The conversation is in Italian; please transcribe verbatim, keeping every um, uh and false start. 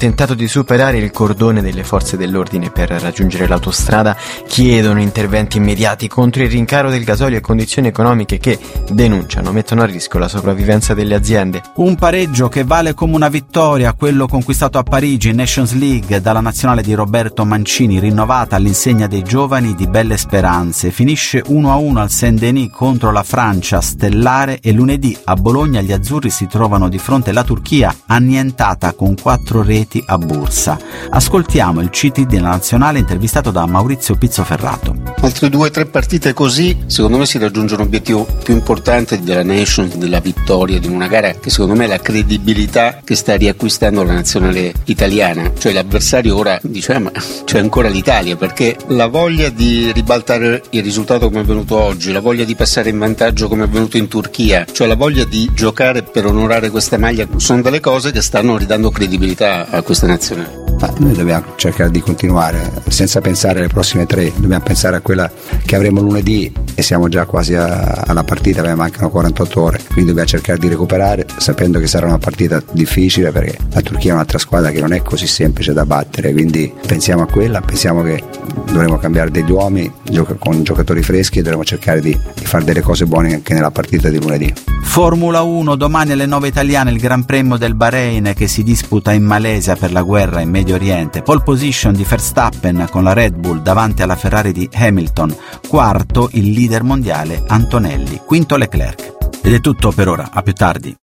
tentato di superare il cordone delle forze dell'ordine per raggiungere l'autostrada, chiedono interventi immediati contro il rincaro del gasolio e condizioni economiche che, denunciano, mettono a rischio la sopravvivenza delle aziende. Un pareggio che vale come una vittoria, quello conquistato a Parigi in Nations League dalla nazionale di Roberto Mancini, rinnovata all'insegna dei giovani di belle speranze. Finisce uno a uno al Saint-Denis contro la Francia stellare e lunedì a Bologna gli azzurri si trovano di fronte alla Turchia annientata con quattro reti a Bursa. Ascoltiamo il C T D della nazionale intervistato da Maurizio Pizzoferrato. Altre due o tre partite così, secondo me si raggiunge un obiettivo più importante della Nations, della vittoria di una gara che secondo me è la credibilità che sta riacquistando la nazionale italiana. Cioè l'avversario ora dice ah, ma c'è ancora l'Italia, perché la voglia di ribaltare il risultato come è avvenuto oggi, la voglia di passare in vantaggio come è avvenuto in Turchia, cioè la voglia di giocare per onorare questa maglia, sono delle cose che stanno ridando credibilità a questa nazionale. Ma noi dobbiamo cercare di continuare senza pensare alle prossime tre, dobbiamo pensare a quella che avremo lunedì e siamo già quasi a, alla partita, perché mancano quarantotto ore, quindi dobbiamo cercare di recuperare sapendo che sarà una partita difficile, perché la Turchia è un'altra squadra che non è così semplice da battere, quindi pensiamo a quella, pensiamo che dovremo cambiare degli uomini gioca- con giocatori freschi e dovremo cercare di, di fare delle cose buone anche nella partita di lunedì. Formula uno, domani alle nove italiane il Gran Premio del Bahrain che si disputa in Malesia per la guerra in Medio Oriente. Pole position di Verstappen con la Red Bull davanti alla Ferrari di Hamilton. Quarto il leader mondiale Antonelli. Quinto Leclerc. Ed è tutto per ora, a più tardi.